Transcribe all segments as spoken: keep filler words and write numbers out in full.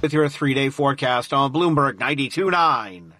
with your three-day forecast on Bloomberg ninety-two point nine.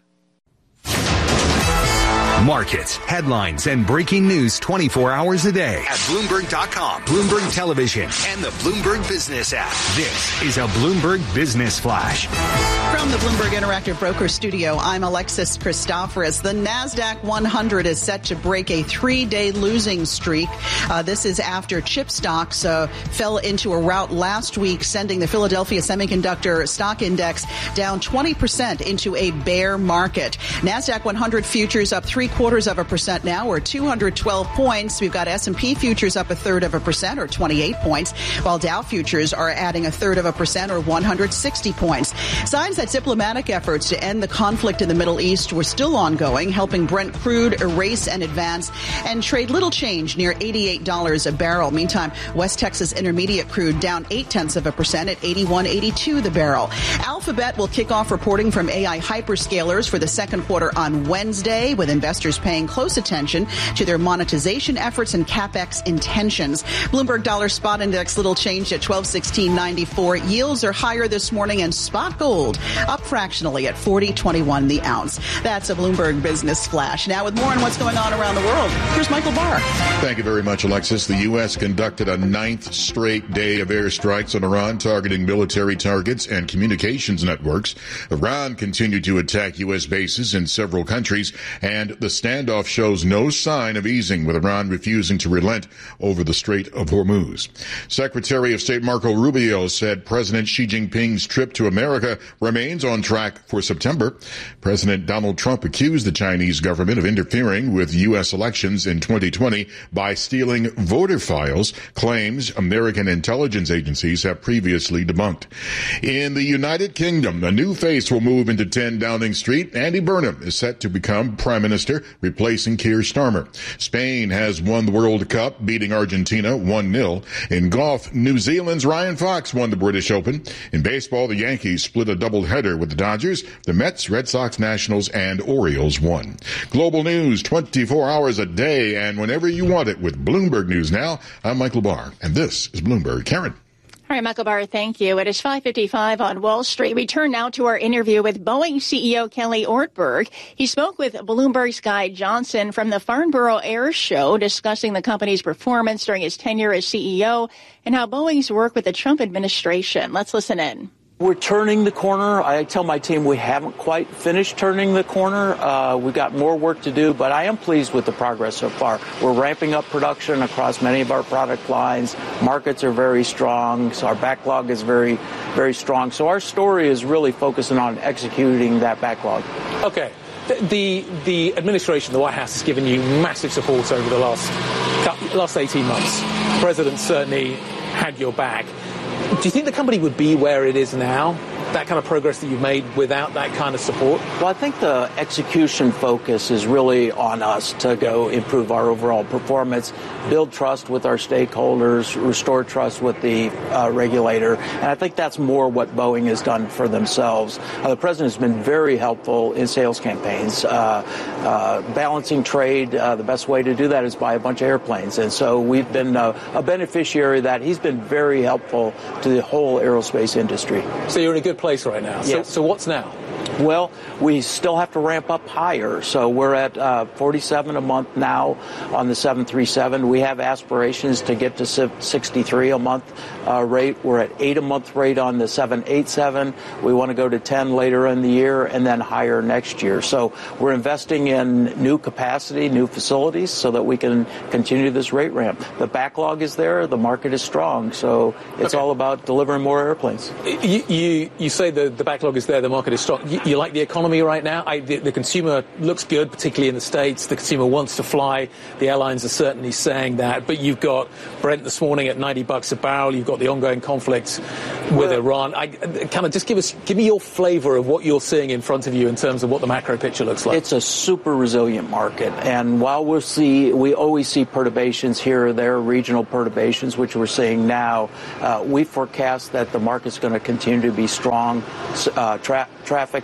Markets, headlines, and breaking news twenty-four hours a day at Bloomberg dot com, Bloomberg Television, and the Bloomberg Business app. This is a Bloomberg Business Flash. From the Bloomberg Interactive Broker Studio, I'm Alexis Christoforous. The NASDAQ one hundred is set to break a three-day losing streak. Uh, this is after chip stocks uh, fell into a rout last week, sending the Philadelphia Semiconductor Stock Index down twenty percent into a bear market. NASDAQ one hundred futures up three quarters of a percent now, or two hundred twelve points. We've got S and P futures up a third of a percent, or twenty-eight points, while Dow futures are adding a third of a percent, or one hundred sixty points. Signs that diplomatic efforts to end the conflict in the Middle East were still ongoing, helping Brent crude erase and advance and trade little change near eighty-eight dollars a barrel. Meantime, West Texas Intermediate crude down eight tenths of a percent at eighty-one eighty-two the barrel. Alphabet will kick off reporting from A I hyperscalers for the second quarter on Wednesday, with investors paying close attention to their monetization efforts and CapEx intentions. Bloomberg Dollar Spot Index little change at twelve sixteen ninety-four. Yields are higher this morning, and spot gold up fractionally at forty twenty-one the ounce. That's a Bloomberg Business Flash. Now with more on what's going on around the world, here's Michael Barr. Thank you very much, Alexis. The U S conducted a ninth straight day of airstrikes on Iran, targeting military targets and communications networks. Iran continued to attack U S bases in several countries, and the standoff shows no sign of easing, with Iran refusing to relent over the Strait of Hormuz. Secretary of State Marco Rubio said President Xi Jinping's trip to America remains on track for September. President Donald Trump accused the Chinese government of interfering with U S elections in twenty twenty by stealing voter files, claims American intelligence agencies have previously debunked. In the United Kingdom, a new face will move into ten Downing Street. Andy Burnham is set to become Prime Minister, replacing Keir Starmer. Spain has won the World Cup, beating Argentina one nil. In golf, New Zealand's Ryan Fox won the British Open. In baseball, the Yankees split a doubleheader with the Dodgers. The Mets, Red Sox, Nationals, and Orioles won. Global news twenty-four hours a day and whenever you want it with Bloomberg News Now. I'm Michael Barr, and this is Bloomberg. Karen. All right, Michael Barr, thank you. It is five fifty-five on Wall Street. We turn now to our interview with Boeing C E O Kelly Ortberg. He spoke with Bloomberg's Guy Johnson from the Farnborough Air Show, discussing the company's performance during his tenure as C E O and how Boeing's worked with the Trump administration. Let's listen in. We're turning the corner. I tell my team we haven't quite finished turning the corner. Uh, we've got more work to do, but I am pleased with the progress so far. We're ramping up production across many of our product lines. Markets are very strong, so our backlog is very, very strong. So our story is really focusing on executing that backlog. Okay. The the administration, the White House, has given you massive support over the last last eighteen months. The President certainly had your back. Do you think the company would be where it is now, that kind of progress that you've made, without that kind of support? Well, I think the execution focus is really on us to go improve our overall performance, build trust with our stakeholders, restore trust with the uh, regulator. And I think that's more what Boeing has done for themselves. Uh, the president has been very helpful in sales campaigns. Uh, uh, balancing trade, uh, the best way to do that is buy a bunch of airplanes. And so we've been uh, a beneficiary of that. He's been very helpful to the whole aerospace industry. So you're in a good place right now. So, yes. so what's now? Well, we still have to ramp up higher. So we're at uh, forty-seven a month now on the seven thirty-seven. We have aspirations to get to sixty-three a month uh, rate. We're at eight a month rate on the seven eighty-seven. We want to go to ten later in the year and then higher next year. So we're investing in new capacity, new facilities, so that we can continue this rate ramp. The backlog is there. The market is strong. So it's okay. all about delivering more airplanes. You, you, you say the, the backlog is there. The market is strong. You, you like the economy right now? I, the, the consumer looks good, particularly in the States. The consumer wants to fly. The airlines are certainly saying that. But you've got Brent this morning at ninety bucks a barrel. You've got the ongoing conflict with well, Iran. I, kind of just give us, give me your flavor of what you're seeing in front of you in terms of what the macro picture looks like. It's a super resilient market. And while we'll see, we always see perturbations here or there, regional perturbations, which we're seeing now, uh, we forecast that the market's going to continue to be strong. Uh, tra- traffic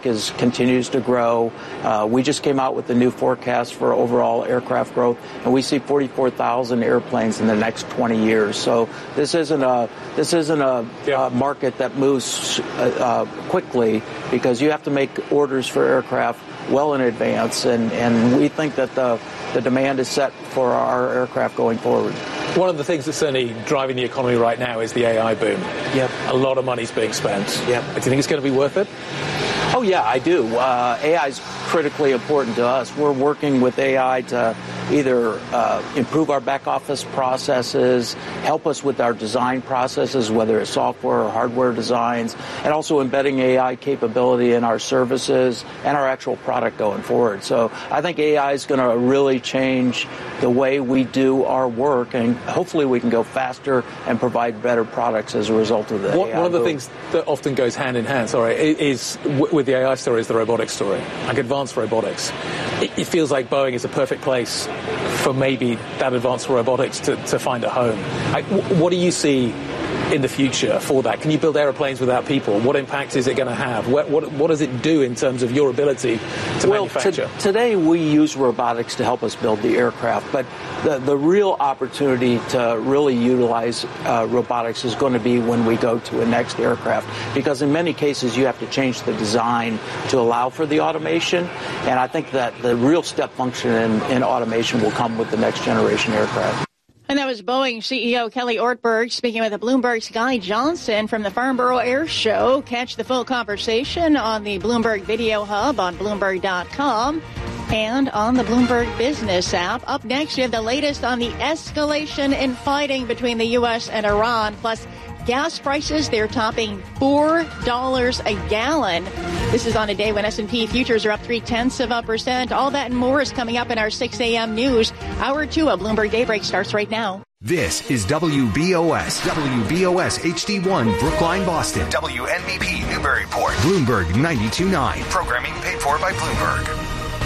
is continues to grow. Uh, we just came out with the new forecast for overall aircraft growth, and we see forty-four thousand airplanes in the next twenty years. So this isn't a this isn't a yeah. uh, market that moves uh, uh, quickly, because you have to make orders for aircraft well in advance, and, and we think that the, the demand is set for our aircraft going forward. One of the things that's certainly driving the economy right now is the A I boom. Yep. A lot of money's being spent. Yep. Do you think it's going to be worth it? Oh, yeah, I do. Uh, A I is critically important to us. We're working with A I to either uh, improve our back office processes, help us with our design processes, whether it's software or hardware designs, and also embedding A I capability in our services and our actual product going forward. So I think A I is going to really change the way we do our work, and hopefully we can go faster and provide better products as a result of the one, A I. One of the boom. things that often goes hand in hand, sorry, is with the A I story is the robotics story, like advanced robotics. It, it feels like Boeing is a perfect place for maybe that advanced robotics to, to find a home. I, what do you see in the future for that? Can you build airplanes without people? What impact is it going to have? What, what, what does it do in terms of your ability to well, manufacture? T- today we use robotics to help us build the aircraft, but the, the real opportunity to really utilize uh, robotics is going to be when we go to a next aircraft, because in many cases you have to change the design to allow for the automation, and I think that the real step function in, in automation will come with the next generation aircraft. And that was Boeing C E O Kelly Ortberg speaking with Bloomberg's Guy Johnson from the Farnborough Air Show. Catch the full conversation on the Bloomberg Video Hub on Bloomberg dot com and on the Bloomberg Business app. Up next, you have the latest on the escalation in fighting between the U S and Iran, plus gas prices, they're topping four dollars a gallon. This is on a day when S and P futures are up three-tenths of a percent. All that and more is coming up in our six a.m. news. Hour two of Bloomberg Daybreak starts right now. This is W B O S, W B O S H D one, Brookline, Boston. W N B P, Newburyport. Bloomberg ninety-two point nine. Programming paid for by Bloomberg.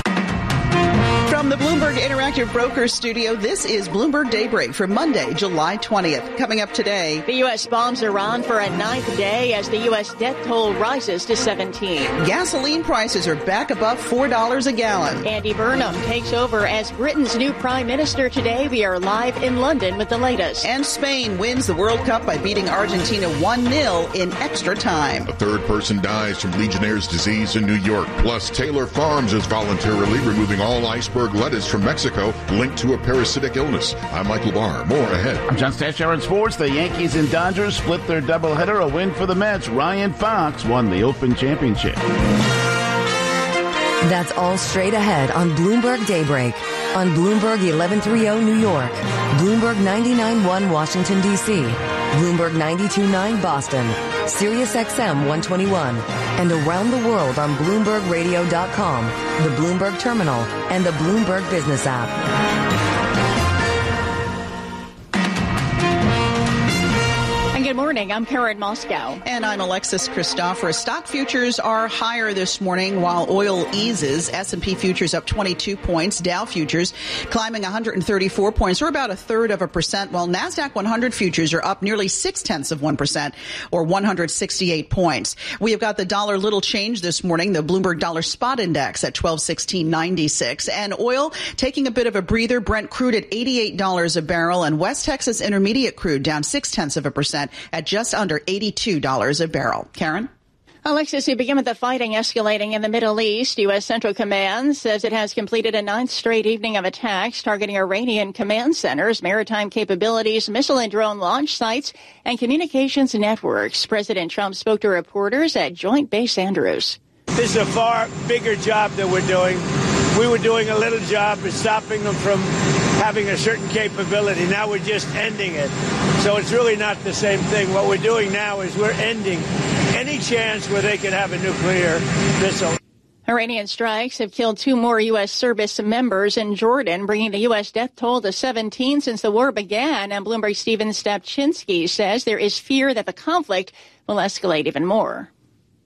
From the Bloomberg Interactive Brokers Studio, this is Bloomberg Daybreak for Monday, July twentieth. Coming up today, the U S bombs Iran for a ninth day as the U S death toll rises to seventeen. Gasoline prices are back above four dollars a gallon. Andy Burnham takes over as Britain's new prime minister today. We are live in London with the latest. And Spain wins the World Cup by beating Argentina one nil in extra time. A third person dies from Legionnaire's disease in New York. Plus, Taylor Farms is voluntarily removing all iceberg lettuce from Mexico linked to a parasitic illness. I'm Michael Barr. More ahead. I'm John Stashower in sports. The Yankees and Dodgers split their doubleheader. A win for the Mets. Ryan Fox won the Open Championship. That's all straight ahead on Bloomberg Daybreak. On Bloomberg eleven thirty New York, Bloomberg ninety-nine point one Washington, D C, Bloomberg ninety-two point nine Boston, Sirius X M one twenty-one, and around the world on Bloomberg Radio dot com, the Bloomberg Terminal, and the Bloomberg Business app. Good morning. I'm Karen Moscow. And I'm Alexis Christoforous. Stock futures are higher this morning while oil eases. S and P futures up twenty-two points. Dow futures climbing one hundred thirty-four points, or about a third of a percent, while NASDAQ one hundred futures are up nearly six tenths of one percent, or one hundred sixty-eight points. We have got the dollar little change this morning, the Bloomberg Dollar Spot Index at twelve sixteen ninety-six. And oil taking a bit of a breather. Brent crude at eighty-eight dollars a barrel, and West Texas Intermediate crude down six tenths of a percent at just under eighty-two dollars a barrel. Karen? Alexis, we begin with the fighting escalating in the Middle East. U S. Central Command says it has completed a ninth straight evening of attacks targeting Iranian command centers, maritime capabilities, missile and drone launch sites, and communications networks. President Trump spoke to reporters at Joint Base Andrews. This is a far bigger job that we're doing. We were doing a little job of stopping them from having a certain capability. Now we're just ending it. So it's really not the same thing. What we're doing now is we're ending any chance where they could have a nuclear missile. Iranian strikes have killed two more U S service members in Jordan, bringing the U S death toll to seventeen since the war began. And Bloomberg's Stephen Stepchinsky says there is fear that the conflict will escalate even more.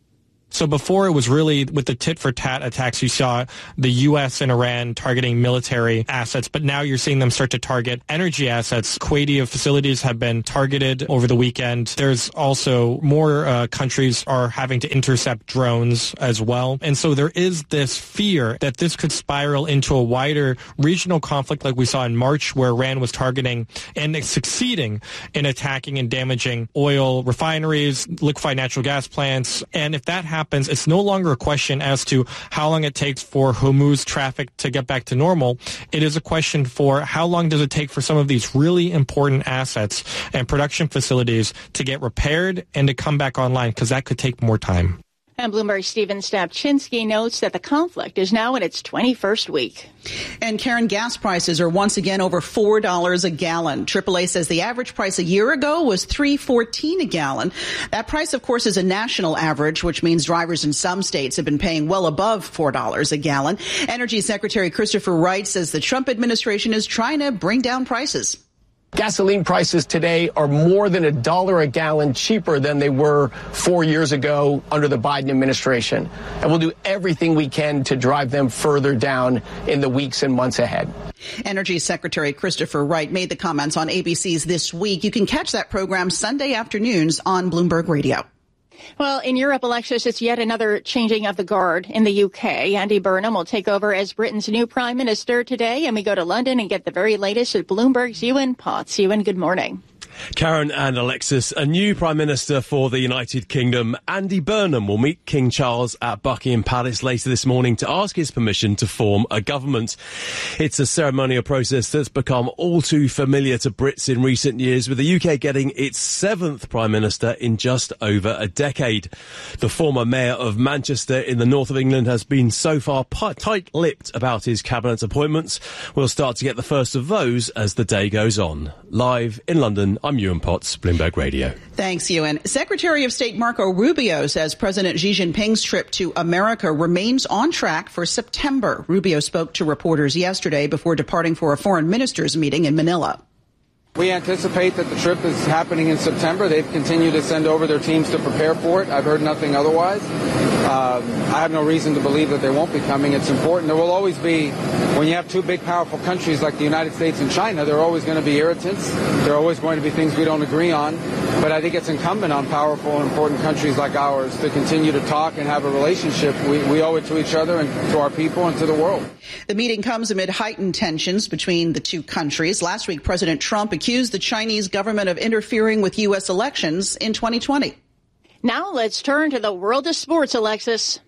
So before it was really with the tit-for-tat attacks, you saw the U S and Iran targeting military assets, but now you're seeing them start to target energy assets. Kuwaiti facilities have been targeted over the weekend. There's also more uh, countries are having to intercept drones as well. And so there is this fear that this could spiral into a wider regional conflict like we saw in March, where Iran was targeting and succeeding in attacking and damaging oil refineries, liquefied natural gas plants. And if that happens, happens, it's no longer a question as to how long it takes for Hormuz traffic to get back to normal. It is a question for how long does it take for some of these really important assets and production facilities to get repaired and to come back online, because that could take more time. And Bloomberg's Stephen Stapchinsky notes that the conflict is now in its twenty-first week. And Karen, gas prices are once again over four dollars a gallon. triple A says the average price a year ago was three fourteen a gallon. That price, of course, is a national average, which means drivers in some states have been paying well above four dollars a gallon. Energy Secretary Christopher Wright says the Trump administration is trying to bring down prices. Gasoline prices today are more than a dollar a gallon cheaper than they were four years ago under the Biden administration. And we'll do everything we can to drive them further down in the weeks and months ahead. Energy Secretary Christopher Wright made the comments on A B C's This Week. You can catch that program Sunday afternoons on Bloomberg Radio. Well, in Europe, Alexis, it's yet another changing of the guard in the U K. Andy Burnham will take over as Britain's new prime minister today, and we go to London and get the very latest at Bloomberg's Ewan Potts. Ewan, good morning. Karen and Alexis, a new Prime Minister for the United Kingdom, Andy Burnham, will meet King Charles at Buckingham Palace later this morning to ask his permission to form a government. It's a ceremonial process that's become all too familiar to Brits in recent years, with the U K getting its seventh Prime Minister in just over a decade. The former Mayor of Manchester in the north of England has been so far tight-lipped about his cabinet appointments. We'll start to get the first of those as the day goes on. Live in London, I'm Ewan Potts, Bloomberg Radio. Thanks, Ewan. Secretary of State Marco Rubio says President Xi Jinping's trip to America remains on track for September. Rubio spoke to reporters yesterday before departing for a foreign ministers meeting in Manila. We anticipate that the trip is happening in September. They've continued to send over their teams to prepare for it. I've heard nothing otherwise. Uh, I have no reason to believe that they won't be coming. It's important. There will always be, when you have two big, powerful countries like the United States and China, there are always going to be irritants. There are always going to be things we don't agree on. But I think it's incumbent on powerful and important countries like ours to continue to talk and have a relationship. We, we owe it to each other and to our people and to the world. The meeting comes amid heightened tensions between the two countries. Last week, President Trump accused the Chinese government of interfering with U S elections in twenty twenty. Now let's turn to the world of sports, Alexis.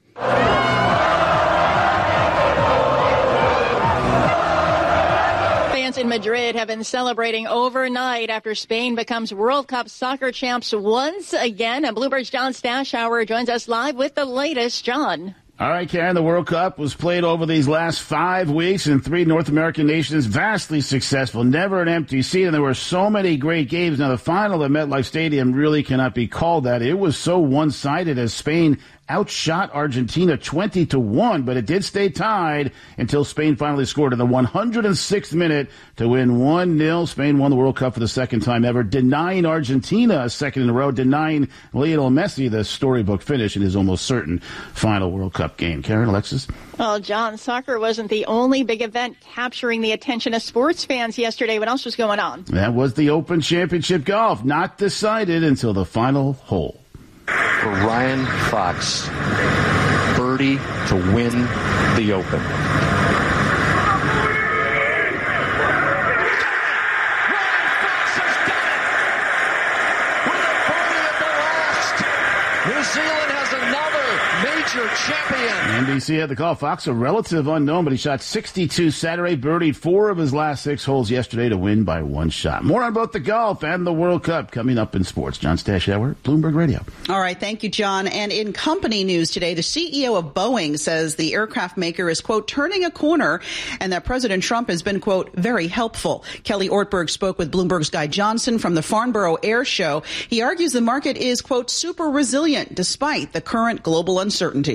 Fans in Madrid have been celebrating overnight after Spain becomes World Cup soccer champs once again. And Bloomberg's John Stashauer joins us live with the latest. John. All right, Karen, the World Cup was played over these last five weeks in three North American nations, vastly successful, never an empty seat, and there were so many great games. Now, the final at MetLife Stadium really cannot be called that. It was so one-sided as Spain outshot Argentina twenty to one, but it did stay tied until Spain finally scored in the one hundred sixth minute to win one nil. Spain won the World Cup for the second time ever, denying Argentina a second in a row, denying Lionel Messi the storybook finish in his almost certain final World Cup game. Karen, Alexis? Well, John, soccer wasn't the only big event capturing the attention of sports fans yesterday. What else was going on? That was the Open Championship Golf, not decided until the final hole. For Ryan Fox, birdie to win the Open. New Zealand has another major champion. N B C had the call. Fox, a relative unknown, but he shot sixty-two Saturday, birdied four of his last six holes yesterday to win by one shot. More on both the golf and the World Cup coming up in sports. John Stashauer, Bloomberg Radio. All right. Thank you, John. And in company news today, the C E O of Boeing says the aircraft maker is, quote, turning a corner and that President Trump has been, quote, very helpful. Kelly Ortberg spoke with Bloomberg's Guy Johnson from the Farnborough Air Show. He argues the market is, quote, super resilient despite the current global uncertainties.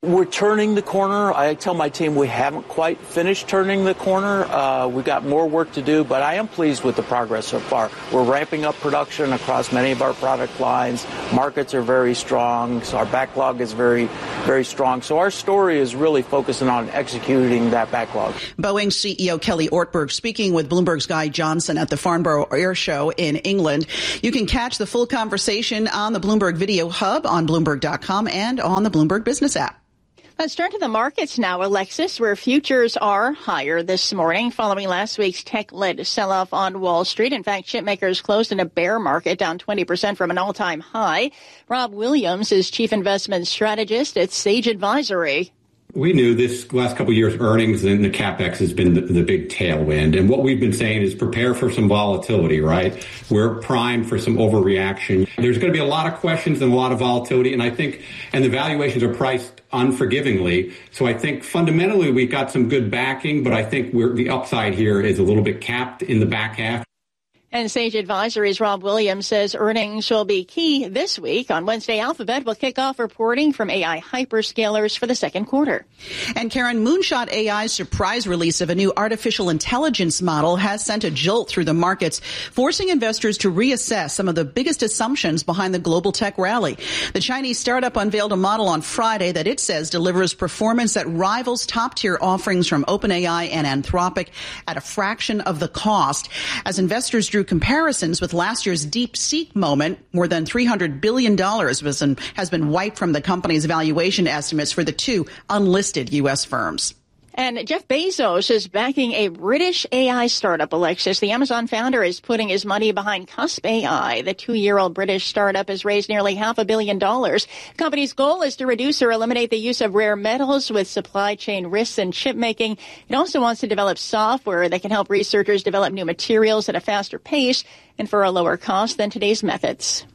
We're turning the corner. I tell my team we haven't quite finished turning the corner. Uh, we've got more work to do, but I am pleased with the progress so far. We're ramping up production across many of our product lines. Markets are very strong, so our backlog is very, very strong. So our story is really focusing on executing that backlog. Boeing C E O Kelly Ortberg speaking with Bloomberg's Guy Johnson at the Farnborough Air Show in England. You can catch the full conversation on the Bloomberg Video Hub on Bloomberg dot com and on the Bloomberg Business app. Let's turn to the markets now, Alexis, where futures are higher this morning following last week's tech-led sell-off on Wall Street. In fact, chipmakers closed in a bear market, down twenty percent from an all-time high. Rob Williams is chief investment strategist at Sage Advisory. We knew this last couple of years earnings and the CapEx has been the, the big tailwind. And what we've been saying is prepare for some volatility, right? We're primed for some overreaction. There's going to be a lot of questions and a lot of volatility. And I think, and the valuations are priced unforgivingly. So I think fundamentally we've got some good backing, but I think we're, the upside here is a little bit capped in the back half. And Sage Advisory's Rob Williams says earnings will be key this week. On Wednesday, Alphabet will kick off reporting from A I hyperscalers for the second quarter. And Karen, Moonshot A I's surprise release of a new artificial intelligence model has sent a jolt through the markets, forcing investors to reassess some of the biggest assumptions behind the global tech rally. The Chinese startup unveiled a model on Friday that it says delivers performance that rivals top-tier offerings from OpenAI and Anthropic at a fraction of the cost. As investors drew comparisons with last year's DeepSeek moment, more than three hundred billion dollars was in, has been wiped from the company's valuation estimates for the two unlisted U S firms. And Jeff Bezos is backing a British A I startup, Alexis. The Amazon founder is putting his money behind Cusp A I. The two-year-old British startup has raised nearly half a billion dollars. The company's goal is to reduce or eliminate the use of rare metals with supply chain risks in chip making. It also wants to develop software that can help researchers develop new materials at a faster pace and for a lower cost than today's methods.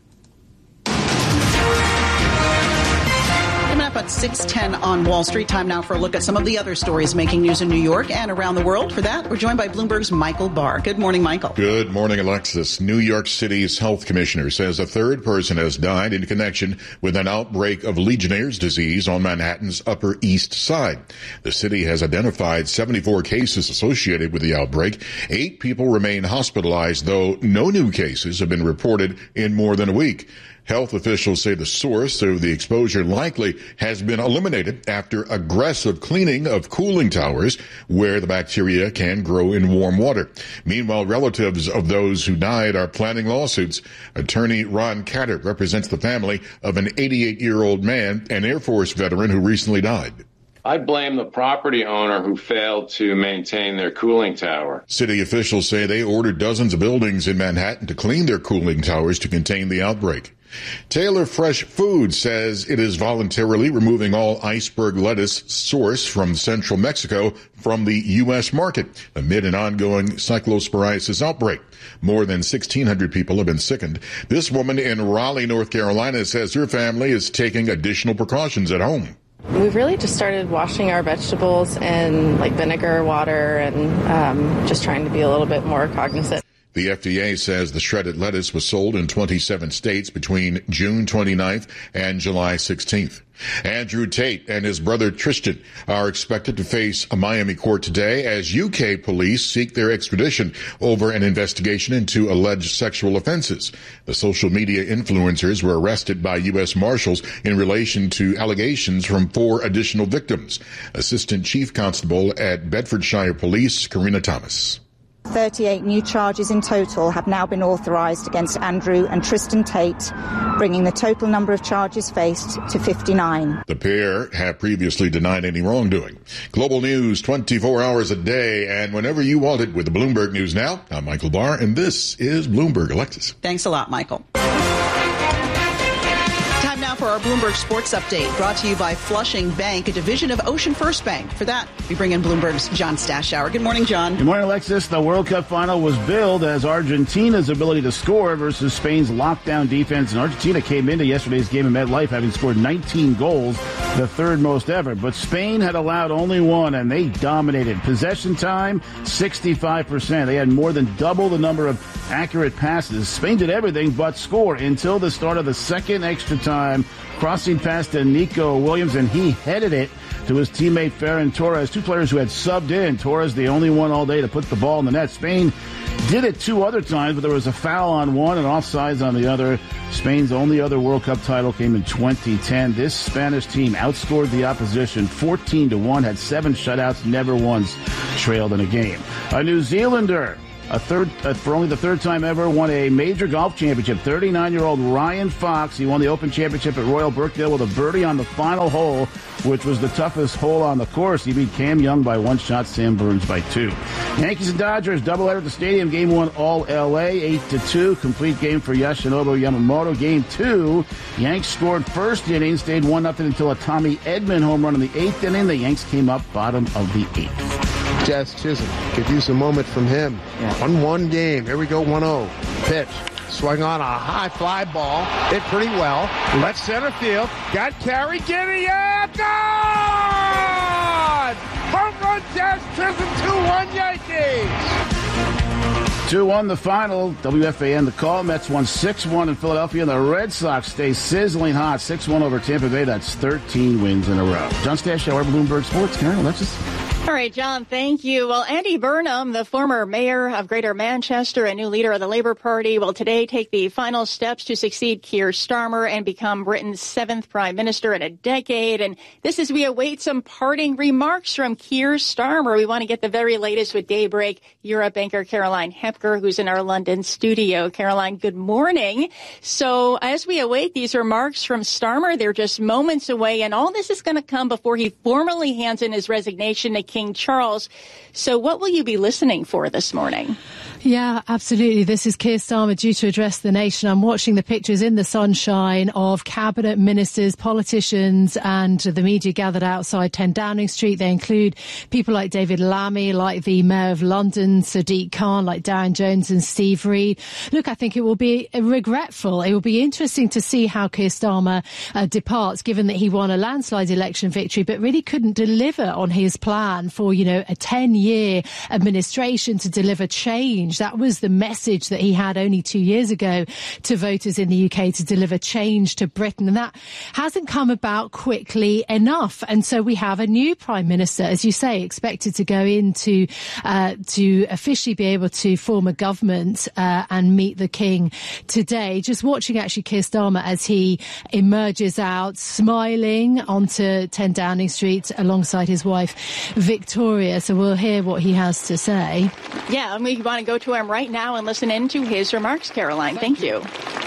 Coming up at six ten on Wall Street. Time now for a look at some of the other stories making news in New York and around the world. For that, we're joined by Bloomberg's Michael Barr. Good morning, Michael. Good morning, Alexis. New York City's health commissioner says a third person has died in connection with an outbreak of Legionnaire's disease on Manhattan's Upper East Side. The city has identified seventy-four cases associated with the outbreak. Eight people remain hospitalized, though no new cases have been reported in more than a week. Health officials say the source of the exposure likely has been eliminated after aggressive cleaning of cooling towers where the bacteria can grow in warm water. Meanwhile, relatives of those who died are planning lawsuits. Attorney Ron Catter represents the family of an eighty-eight-year-old man, an Air Force veteran who recently died. I blame the property owner who failed to maintain their cooling tower. City officials say they ordered dozens of buildings in Manhattan to clean their cooling towers to contain the outbreak. Taylor Fresh Foods says it is voluntarily removing all iceberg lettuce sourced from central Mexico from the U S market amid an ongoing cyclosporiasis outbreak. More than sixteen hundred people have been sickened. This woman in Raleigh, North Carolina, says her family is taking additional precautions at home. We've really just started washing our vegetables in like vinegar, water, and um, just trying to be a little bit more cognizant. The F D A says the shredded lettuce was sold in twenty-seven states between June twenty-ninth and July sixteenth. Andrew Tate and his brother Tristan are expected to face a Miami court today as U K police seek their extradition over an investigation into alleged sexual offenses. The social media influencers were arrested by U S Marshals in relation to allegations from four additional victims. Assistant Chief Constable at Bedfordshire Police, Karina Thomas. thirty-eight new charges in total have now been authorised against Andrew and Tristan Tate, bringing the total number of charges faced to fifty-nine. The pair have previously denied any wrongdoing. Global news twenty-four hours a day and whenever you want it with the Bloomberg News Now. I'm Michael Barr, and this is Bloomberg. Alexis. Thanks a lot, Michael. For our Bloomberg Sports Update, brought to you by Flushing Bank, a division of Ocean First Bank. For that, we bring in Bloomberg's John Stashower. Good morning, John. Good morning, Alexis. The World Cup final was billed as Argentina's ability to score versus Spain's lockdown defense. And Argentina came into yesterday's game in MetLife having scored nineteen goals, the third most ever. But Spain had allowed only one, and they dominated. Possession time, sixty-five percent. They had more than double the number of accurate passes. Spain did everything but score until the start of the second extra time. crossing past to Nico Williams, and he headed it to his teammate Ferran Torres, two players who had subbed in. Torres, the only one all day to put the ball in the net. Spain did it two other times, but there was a foul on one and offsides on the other. Spain's only other World Cup title came in twenty ten. This Spanish team outscored the opposition fourteen to one, had seven shutouts, never once trailed in a game. A New Zealander, a third uh, for only the third time ever, won a major golf championship. thirty-nine-year-old Ryan Fox. He won the Open Championship at Royal Birkdale with a birdie on the final hole, which was the toughest hole on the course. He beat Cam Young by one shot, Sam Burns by two. Yankees and Dodgers doubleheader at the stadium. Game one, all L A, eight to two. Complete game for Yoshinobu Yamamoto. Game two, Yanks scored first inning, stayed one nothing until a Tommy Edman home run in the eighth inning. The Yanks came up bottom of the eighth. Jazz Chisholm could use a moment from him. Yeah. One one game. Here we go, one oh. Pitch. Swung on a high fly ball. Hit pretty well. Left center field. Got carry. Giddy up. Gone! Home run, Jazz Chisholm. two one Yankees. two one the final. W F A N the call. Mets won six one in Philadelphia, and the Red Sox stay sizzling hot. six one over Tampa Bay. That's thirteen wins in a row. John Stashow, our Bloomberg Sports. Carol, that's just... All right, John, thank you. Well, Andy Burnham, the former mayor of Greater Manchester and new leader of the Labour Party, will today take the final steps to succeed Keir Starmer and become Britain's seventh prime minister in a decade. And this is, we await some parting remarks from Keir Starmer. We want to get the very latest with Daybreak Europe anchor Caroline Hepker, who's in our London studio. Caroline, good morning. So as we await these remarks from Starmer, they're just moments away, and all this is going to come before he formally hands in his resignation to King Charles. So what will you be listening for this morning? Yeah, absolutely. This is Keir Starmer due to address the nation. I'm watching the pictures in the sunshine of cabinet ministers, politicians and the media gathered outside ten Downing Street. They include people like David Lammy, like the Mayor of London, Sadiq Khan, like Darren Jones and Steve Reed. Look, I think it will be regretful. It will be interesting to see how Keir Starmer uh, departs, given that he won a landslide election victory, but really couldn't deliver on his plan for, you know, a ten-year administration to deliver change. That was the message that he had only two years ago to voters in the U K, to deliver change to Britain. And that hasn't come about quickly enough. And so we have a new Prime Minister, as you say, expected to go into uh, to officially be able to form a government uh, and meet the King today. Just watching actually Keir Starmer as he emerges out, smiling onto ten Downing Street alongside his wife, Victoria. So we'll hear what he has to say. Yeah, and we want to go to him right now and listen in to his remarks, Caroline. Thank you.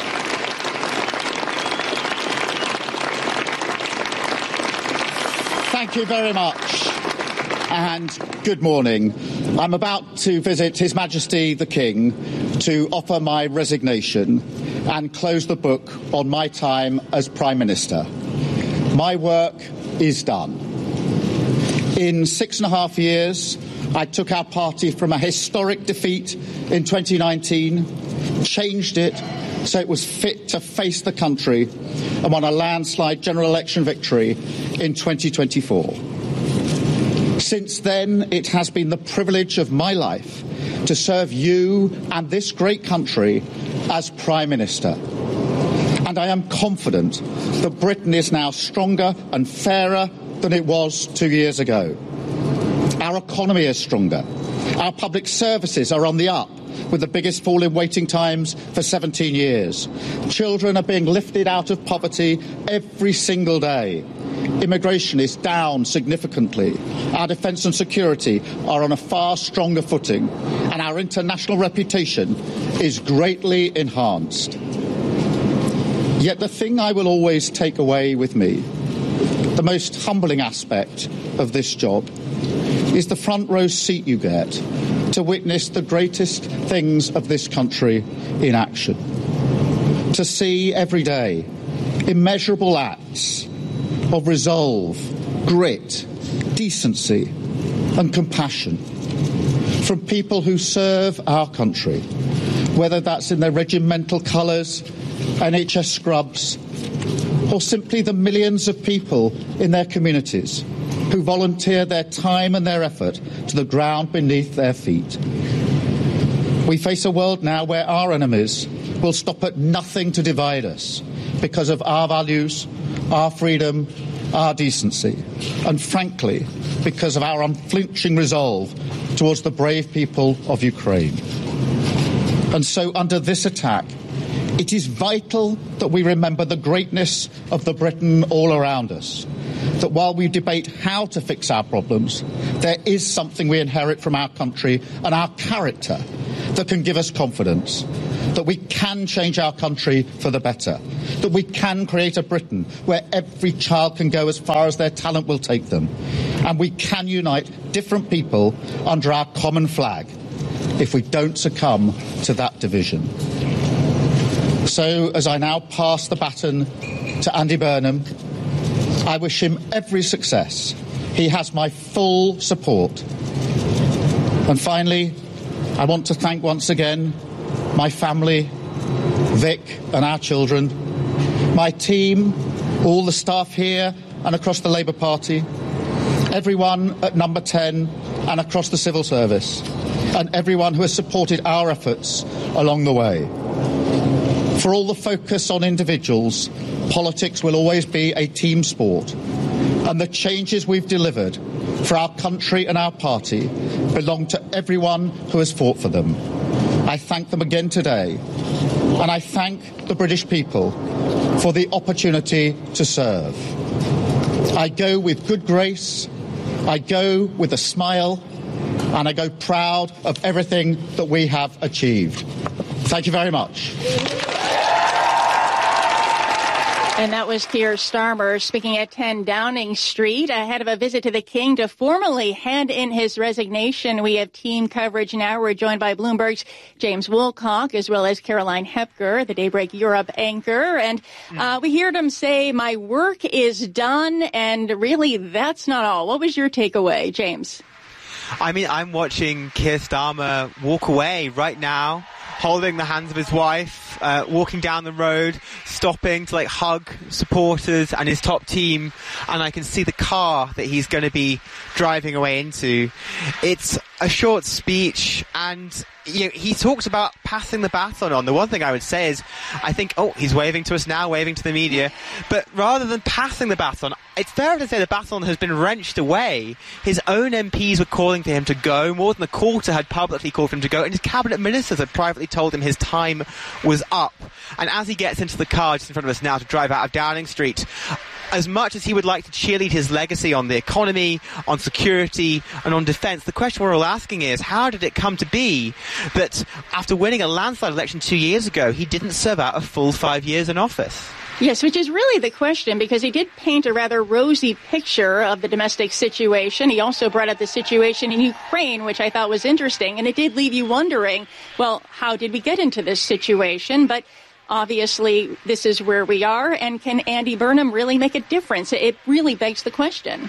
Thank you very much. And good morning. I'm about to visit His Majesty the King to offer my resignation and close the book on my time as Prime Minister. My work is done. In six and a half years, I took our party from a historic defeat in twenty nineteen, changed it so it was fit to face the country, and won a landslide general election victory in twenty twenty-four. Since then, it has been the privilege of my life to serve you and this great country as Prime Minister. And I am confident that Britain is now stronger and fairer than it was two years ago. Our economy is stronger. Our public services are on the up, with the biggest fall in waiting times for seventeen years. Children are being lifted out of poverty every single day. Immigration is down significantly. Our defence and security are on a far stronger footing, and our international reputation is greatly enhanced. Yet the thing I will always take away with me, the most humbling aspect of this job, is the front row seat you get to witness the greatest things of this country in action. To see every day immeasurable acts of resolve, grit, decency and compassion from people who serve our country, whether that's in their regimental colours, N H S scrubs, or simply the millions of people in their communities who volunteer their time and their effort to the ground beneath their feet. We face a world now where our enemies will stop at nothing to divide us because of our values, our freedom, our decency, and frankly, because of our unflinching resolve towards the brave people of Ukraine. And so under this attack, it is vital that we remember the greatness of the Britain all around us. That while we debate how to fix our problems, there is something we inherit from our country and our character that can give us confidence. That we can change our country for the better. That we can create a Britain where every child can go as far as their talent will take them. And we can unite different people under our common flag if we don't succumb to that division. So, as I now pass the baton to Andy Burnham, I wish him every success. He has my full support. And finally, I want to thank once again my family, Vic and our children, my team, all the staff here and across the Labour Party, everyone at Number ten and across the civil service, and everyone who has supported our efforts along the way. For all the focus on individuals, politics will always be a team sport, and the changes we've delivered for our country and our party belong to everyone who has fought for them. I thank them again today, and I thank the British people for the opportunity to serve. I go with good grace, I go with a smile, and I go proud of everything that we have achieved. Thank you very much. And that was Keir Starmer speaking at ten Downing Street ahead of a visit to the King to formally hand in his resignation. We have team coverage now. We're joined by Bloomberg's James Woolcock as well as Caroline Hepker, the Daybreak Europe anchor. And uh, we heard him say, my work is done. And really, that's not all. What was your takeaway, James? I mean, I'm watching Keir Starmer walk away right now, holding the hands of his wife, uh, walking down the road, stopping to like hug supporters and his top team, and I can see the car that he's going to be driving away into. It's a short speech, and you know, he talks about passing the baton on. The one thing I would say is, I think, oh, he's waving to us now, waving to the media, but rather than passing the baton, it's fair to say the baton has been wrenched away. His own M Ps were calling for him to go. More than a quarter had publicly called for him to go, and his cabinet ministers had privately told him his time was up. And as he gets into the car just in front of us now to drive out of Downing Street, as much as he would like to cheerlead his legacy on the economy, on security, and on defence, the question we're all asking is, how did it come to be that after winning a landslide election two years ago, he didn't serve out a full five years in office? Yes, which is really the question, because he did paint a rather rosy picture of the domestic situation. He also brought up the situation in Ukraine, which I thought was interesting, and it did leave you wondering, well, how did we get into this situation? But obviously, this is where we are, and can Andy Burnham really make a difference? It really begs the question.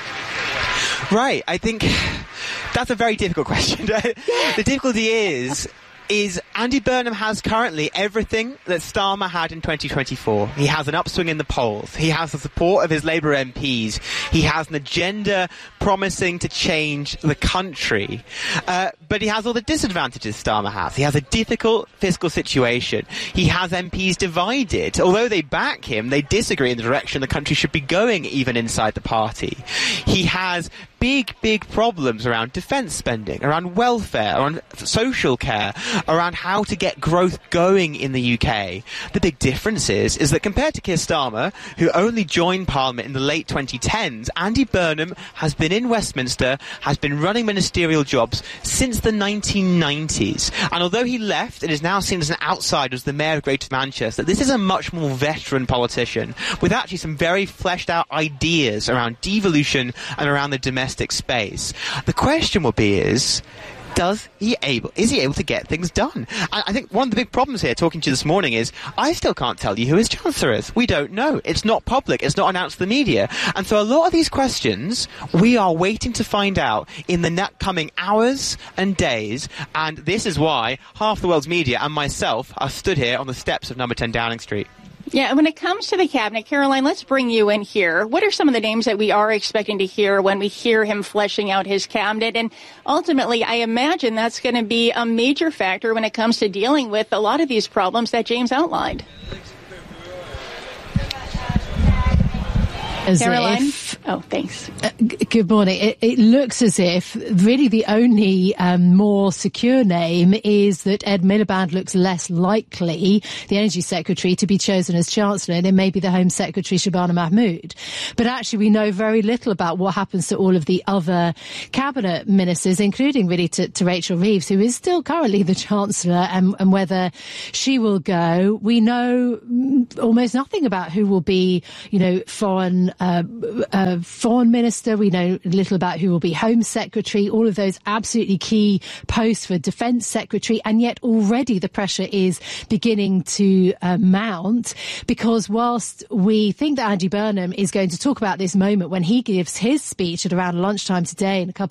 Right. I think that's a very difficult question. The difficulty is... is Andy Burnham has currently everything that Starmer had in twenty twenty-four. He has an upswing in the polls. He has the support of his Labour M Ps. He has an agenda promising to change the country. Uh, but he has all the disadvantages Starmer has. He has a difficult fiscal situation. He has M Ps divided. Although they back him, they disagree in the direction the country should be going, even inside the party. He has big, big problems around defence spending, around welfare, around social care, around how to get growth going in the U K. The big difference is, is that compared to Keir Starmer, who only joined Parliament in the late twenty tens, Andy Burnham has been in Westminster, has been running ministerial jobs since the nineteen nineties. And although he left and is now seen as an outsider as the Mayor of Greater Manchester, this is a much more veteran politician with actually some very fleshed out ideas around devolution and around the domestic space. The question will be is, does he able is he able to get things done? And I think one of the big problems here, talking to you this morning, is I still can't tell you who his Chancellor is. We don't know. It's not public. It's not announced to the media. And so a lot of these questions we are waiting to find out in the coming hours and days. And this is why half the world's media and myself are stood here on the steps of Number ten Downing Street. Yeah, when it comes to the cabinet, Caroline, let's bring you in here. What are some of the names that we are expecting to hear when we hear him fleshing out his cabinet? And ultimately, I imagine that's going to be a major factor when it comes to dealing with a lot of these problems that James outlined. As Caroline? If, oh, thanks. Uh, g- good morning. It, it looks as if really the only um, more secure name is that Ed Miliband looks less likely, the Energy Secretary, to be chosen as Chancellor than maybe the Home Secretary Shabana Mahmood. But actually we know very little about what happens to all of the other cabinet ministers, including really to, to Rachel Reeves, who is still currently the Chancellor, and, and whether she will go. We know almost nothing about who will be, you know, foreign Uh, uh, foreign minister. We know little about who will be Home Secretary, all of those absolutely key posts for Defence Secretary, and yet already the pressure is beginning to uh, mount, because whilst we think that Andy Burnham is going to talk about this moment when he gives his speech at around lunchtime today in a couple